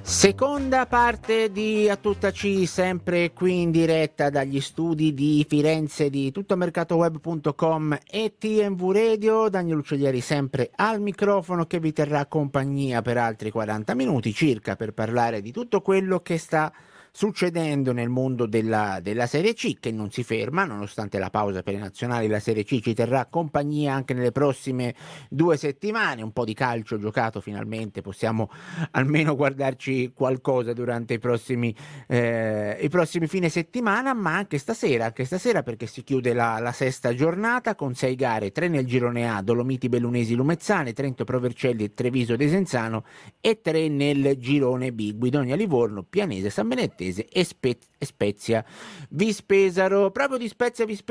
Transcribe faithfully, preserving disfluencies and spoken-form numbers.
Seconda parte di A Tutta C, sempre qui in diretta dagli studi di Firenze di tuttomercatoweb punto com e T M V Radio. Daniel Uccellieri sempre al microfono, che vi terrà compagnia per altri quaranta minuti circa per parlare di tutto quello che sta succedendo nel mondo della, della Serie C, che non si ferma nonostante la pausa per i nazionali. La Serie C ci terrà compagnia anche nelle prossime due settimane. Un po' di calcio giocato finalmente, possiamo almeno guardarci qualcosa durante i prossimi eh, i prossimi fine settimana, ma anche stasera anche stasera perché si chiude la, la sesta giornata con sei gare, tre nel girone A: Dolomiti Bellunesi Lumezzane, Trento Pro Vercelli, Treviso Desenzano, e tre nel girone B: Guidonia Livorno, Pianese San Benettese e, Spe- e Spezia Vispesaro. Proprio di Spezia Vispesaro